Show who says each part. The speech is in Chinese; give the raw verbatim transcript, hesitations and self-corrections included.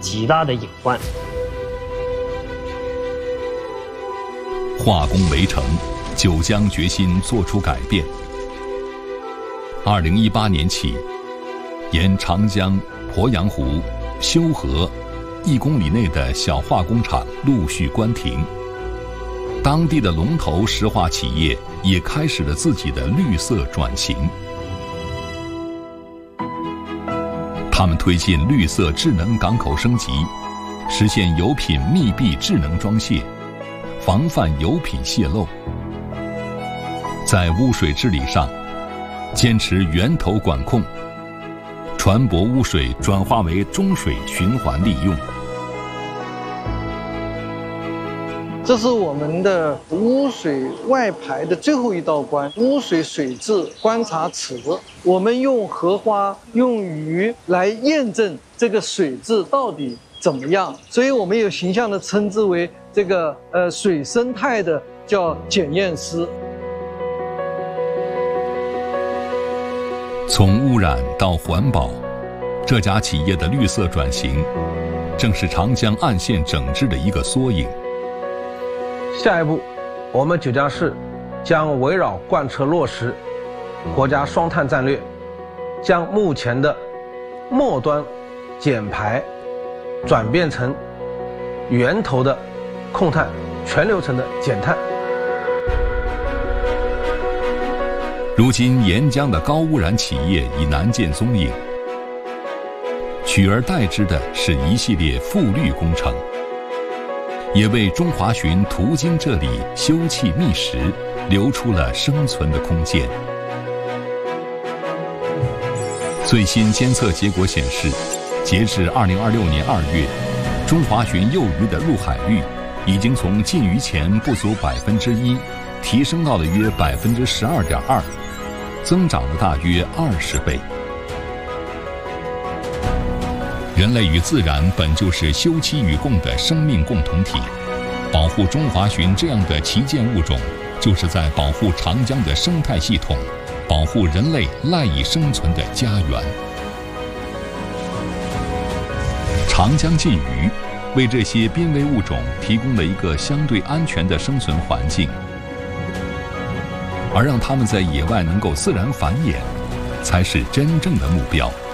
Speaker 1: 极大的隐患。
Speaker 2: 化工围城，九江决心做出改变。二零一八年起，沿长江、鄱阳湖、修河一公里内的小化工厂陆续关停，当地的龙头石化企业也开始了自己的绿色转型。他们推进绿色智能港口升级，实现油品密闭智能装卸，防范油品泄漏。在污水治理上，坚持源头管控，船舶污水转化为中水循环利用。
Speaker 3: 这是我们的污水外排的最后一道关，污水水质观察尺。我们用荷花、用鱼来验证这个水质到底怎么样，所以我们有形象的称之为这个呃水生态的叫检验师。
Speaker 2: 从污染到环保，这家企业的绿色转型，正是长江岸线整治的一个缩影。
Speaker 4: 下一步，我们九江市将围绕贯彻落实国家双碳战略，将目前的末端减排转变成源头的控碳，全流程的减碳。
Speaker 2: 如今沿江的高污染企业已难见踪影，取而代之的是一系列复绿工程，也为中华鲟途经这里休憩觅食留出了生存的空间。最新监测结果显示，截至二零二六年二月，中华鲟幼鱼的入海率已经从禁渔前不足百分之一，提升到了约百分之十二点二，增长了大约二十倍。人类与自然本就是休戚与共的生命共同体，保护中华鲟这样的旗舰物种，就是在保护长江的生态系统，保护人类赖以生存的家园。长江禁渔，为这些濒危物种提供了一个相对安全的生存环境，而让它们在野外能够自然繁衍，才是真正的目标。